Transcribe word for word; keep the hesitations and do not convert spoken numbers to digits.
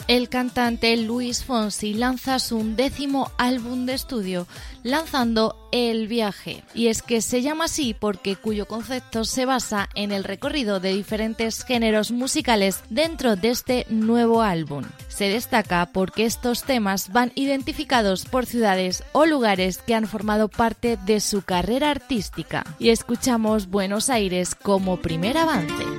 El cantante Luis Fonsi lanza su undécimo álbum de estudio, lanzando El Viaje. Y es que se llama así porque cuyo concepto se basa en el recorrido de diferentes géneros musicales dentro de este nuevo álbum. Se destaca porque estos temas van identificados por ciudades o lugares que han formado parte de su carrera artística. Y escuchamos Buenos Aires como primer avance.